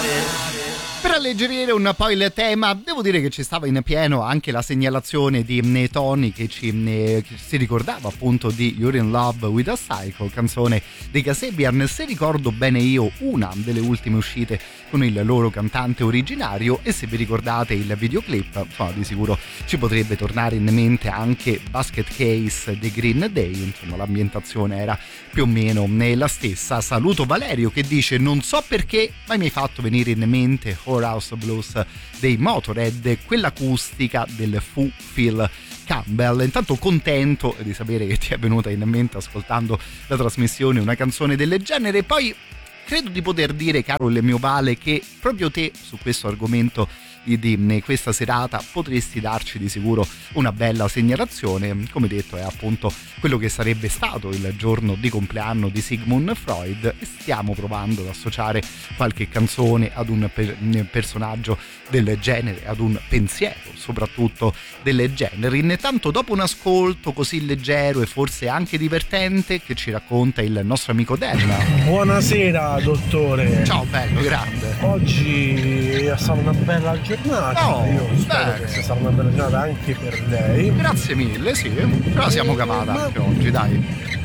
Per alleggerire un po' il tema, devo dire che ci stava in pieno anche la segnalazione di Tony che si ricordava appunto di You're in Love with a Psycho, canzone dei Kasabian, se ricordo bene io una delle ultime uscite con il loro cantante originario, e se vi ricordate il videoclip, insomma, di sicuro ci potrebbe tornare in mente anche Basket Case dei Green Day, insomma l'ambientazione era più o meno la stessa. Saluto Valerio che dice: non so perché ma mi hai fatto venire in mente Whorehouse Blues dei Motorhead, quell'acustica del Fu Phil Campbell. Intanto contento di sapere che ti è venuta in mente ascoltando la trasmissione una canzone del genere. Poi credo di poter dire, caro il mio Vale, che proprio te su questo argomento di questa serata potresti darci di sicuro una bella segnalazione. Come detto, è appunto quello che sarebbe stato il giorno di compleanno di Sigmund Freud e stiamo provando ad associare qualche canzone ad un personaggio del genere, ad un pensiero soprattutto del genere. Intanto, dopo un ascolto così leggero e forse anche divertente che ci racconta il nostro amico Dan. Buonasera dottore. Ciao bello, grande. Oggi è stata una bella giornata. Io spero che sia stata una bella giornata anche per lei. Grazie mille, sì, ce la siamo cavata anche oggi, dai.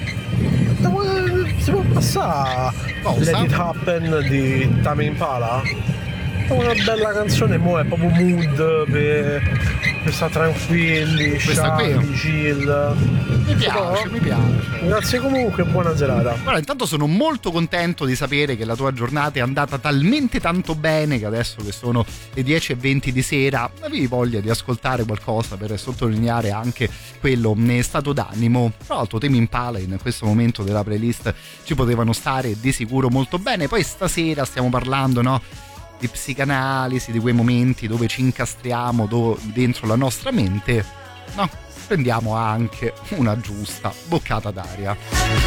Si può passare Let It Happen di Tame Impala? È una bella canzone, mo' è proprio mood per stare tranquilli, scialli, chill. Mi piace. Grazie comunque, buona serata. Guarda, intanto sono molto contento di sapere che la tua giornata è andata talmente tanto bene che adesso che sono le 10:20 di sera avevi voglia di ascoltare qualcosa per sottolineare anche quello stato d'animo. Tra l'altro Tame Impala in questo momento della playlist ci potevano stare di sicuro molto bene. Poi stasera stiamo parlando, no, di psicanalisi, di quei momenti dove ci incastriamo dentro la nostra mente, no? Prendiamo anche una giusta boccata d'aria.